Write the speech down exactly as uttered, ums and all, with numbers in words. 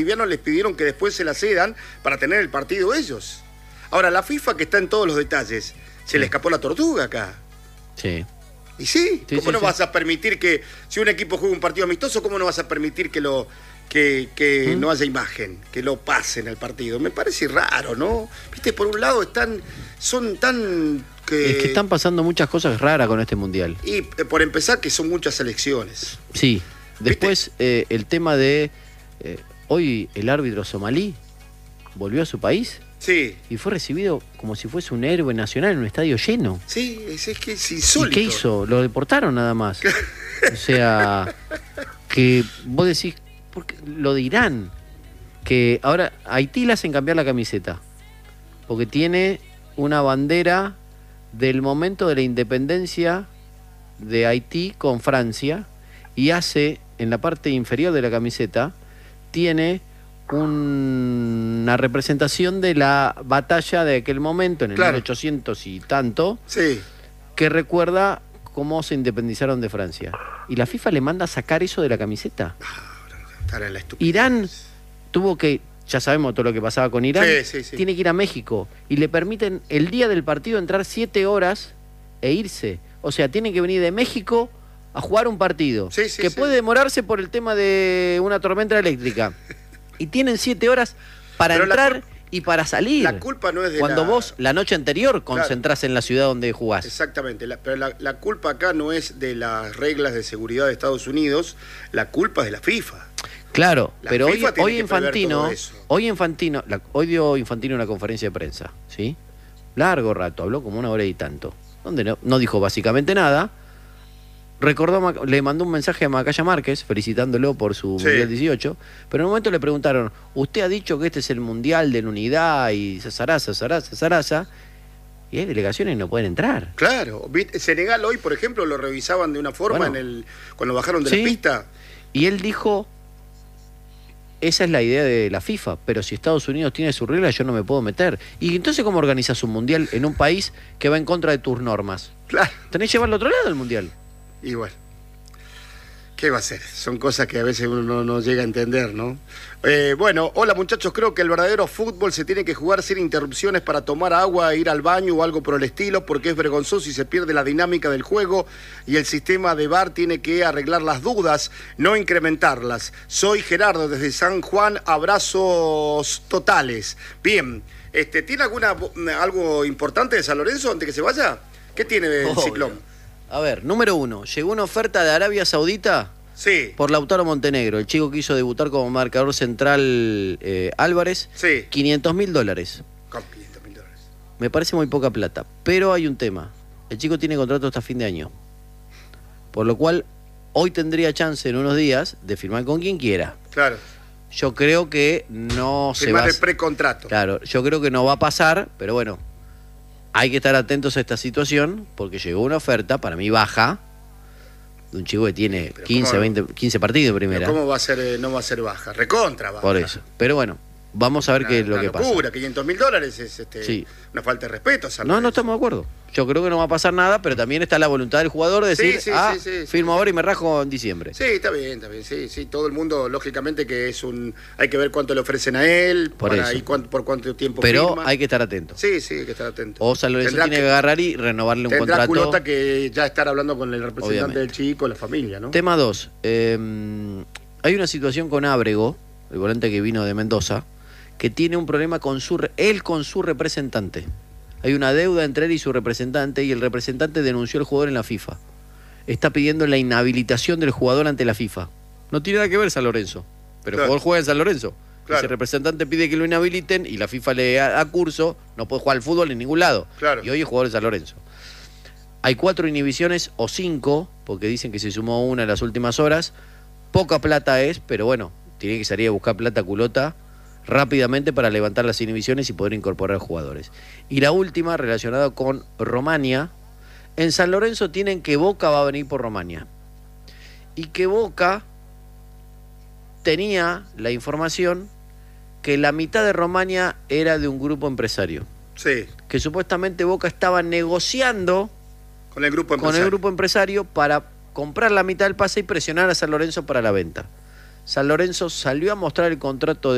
bolivianos les pidieron que después se la cedan para tener el partido ellos. Ahora, la FIFA, que está en todos los detalles, se sí. le escapó la tortuga acá. Sí. Y sí, sí ¿cómo sí, no sí. vas a permitir que, si un equipo juega un partido amistoso, cómo no vas a permitir que lo que, que ¿Mm? no haya imagen, que lo pasen al partido? Me parece raro, ¿no? Viste, por un lado están, son tan... Que... Es que están pasando muchas cosas raras con este mundial. Y eh, por empezar, que son muchas selecciones. Sí. Después, eh, el tema de... Eh, hoy el árbitro somalí volvió a su país. Sí. Y fue recibido como si fuese un héroe nacional en un estadio lleno. Sí, es, es que es insólito. ¿Y qué hizo? Lo deportaron nada más. O sea, que vos decís, porque lo dirán, que ahora Haití le hacen cambiar la camiseta, porque tiene una bandera del momento de la independencia de Haití con Francia, y hace, en la parte inferior de la camiseta, tiene un, una representación de la batalla de aquel momento, en el claro. mil ochocientos y tanto, sí. que recuerda cómo se independizaron de Francia. Y la FIFA le manda a sacar eso de la camiseta. Para la Irán tuvo que, ya sabemos todo lo que pasaba con Irán, sí, sí, sí. tiene que ir a México y le permiten el día del partido entrar siete horas e irse. O sea, tienen que venir de México a jugar un partido sí, sí, que sí. puede demorarse por el tema de una tormenta eléctrica. Y tienen siete horas para Pero entrar y para salir. La culpa no es de Cuando la... vos la noche anterior concentrás claro. en la ciudad donde jugás. Exactamente, la, pero la, la culpa acá no es de las reglas de seguridad de Estados Unidos, la culpa es de la FIFA. Claro, la pero FIFA hoy, tiene hoy que Infantino, prever todo eso. hoy Infantino, la, hoy dio Infantino una conferencia de prensa, ¿sí? Largo rato, habló como una hora y tanto, donde no, no dijo básicamente nada. Recordó, le mandó un mensaje a Macaya Márquez felicitándolo por su sí. Mundial dieciocho, pero en un momento le preguntaron, usted ha dicho que este es el Mundial de la Unidad y zaraza, zaraza, zaraza, y hay delegaciones que no pueden entrar. Claro, Senegal hoy, por ejemplo, lo revisaban de una forma Bueno, en el cuando bajaron de sí. la pista. Y él dijo, esa es la idea de la FIFA, pero si Estados Unidos tiene su regla, yo no me puedo meter. ¿Y entonces cómo organizas un Mundial en un país que va en contra de tus normas? Claro. Tenés que llevarlo al otro lado del Mundial. Y bueno, ¿qué va a ser? Son cosas que a veces uno no, no llega a entender, ¿no? Eh, bueno, hola muchachos, creo que el verdadero fútbol se tiene que jugar sin interrupciones para tomar agua, ir al baño o algo por el estilo, porque es vergonzoso y se pierde la dinámica del juego y el sistema de V A R tiene que arreglar las dudas, no incrementarlas. Soy Gerardo desde San Juan, abrazos totales. Bien, este, ¿tiene alguna algo importante de San Lorenzo antes que se vaya? ¿Qué tiene el Obvio. Ciclón? A ver, número uno, llegó una oferta de Arabia Saudita Sí. por Lautaro Montenegro, el chico que hizo debutar como marcador central eh, Álvarez, Sí. quinientos mil dólares. Con quinientos mil dólares. Me parece muy poca plata, pero hay un tema. El chico tiene contrato hasta fin de año. Por lo cual, hoy tendría chance en unos días de firmar con quien quiera. Claro. Yo creo que no se va Firmar a... el precontrato. Claro, yo creo que no va a pasar, pero bueno, hay que estar atentos a esta situación porque llegó una oferta, para mí baja, de un chico que tiene Pero quince, ¿cómo? veinte, quince partidos de Pero primera. ¿Cómo va a ser, eh, no va a ser baja? Recontra baja. Por eso. Pero bueno, vamos a ver Una- qué es lo una que locura, pasa. quinientos mil dólares es este, Sí. una falta de respeto. a San No, no Lorenzo. estamos de acuerdo. Yo creo que no va a pasar nada, pero también está la voluntad del jugador de decir, Sí, sí, ah, sí, sí, sí. firmo ahora y me rajo en diciembre. Sí, está bien, está bien. Sí, sí, todo el mundo, lógicamente, que es un. Hay que ver cuánto le ofrecen a él Por para, eso. y cuánto, por cuánto tiempo Pero firma. hay que estar atento. Sí, sí, hay que estar atento. O San Lorenzo Tendrá tiene que, que- agarrar y renovarle un Tendrá contrato. culota que ya estar hablando con el representante Obviamente. del chico, la familia, ¿no? Tema dos. Eh, hay una situación con Ábrego, el volante que vino de Mendoza, que tiene un problema con su re- él con su representante. Hay una deuda entre él y su representante y el representante denunció al jugador en la FIFA. Está pidiendo la inhabilitación del jugador ante la FIFA. No tiene nada que ver San Lorenzo, pero Claro. el jugador juega en San Lorenzo. Claro. Ese representante pide que lo inhabiliten y la FIFA le da curso, no puede jugar al fútbol en ningún lado. Claro. Y hoy es jugador de San Lorenzo. Hay cuatro inhibiciones o cinco, porque dicen que se sumó una en las últimas horas. Poca plata es, pero bueno, tiene que salir a buscar plata culota rápidamente para levantar las inhibiciones y poder incorporar jugadores. Y la última, relacionada con Romania. En San Lorenzo tienen que Boca va a venir por Romania. Y que Boca tenía la información que la mitad de Romania era de un grupo empresario. Sí, Que supuestamente Boca estaba negociando con el grupo con empresario. el grupo empresario para comprar la mitad del pase y presionar a San Lorenzo para la venta. San Lorenzo salió a mostrar el contrato de